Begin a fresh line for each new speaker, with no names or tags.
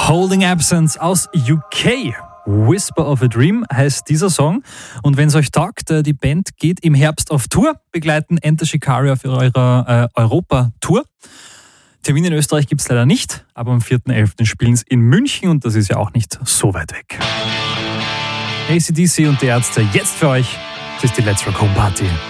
Holding Absence aus UK. Whisper of a Dream heißt dieser Song. Und wenn es euch taugt, die Band geht im Herbst auf Tour, begleiten Enter Shikari auf ihrer Europa-Tour. Termin in Österreich gibt es leider nicht, aber am 4.11. spielen sie in München und das ist ja auch nicht so weit weg. AC/DC und die Ärzte jetzt für euch. Das ist die Let's Rock Home Party.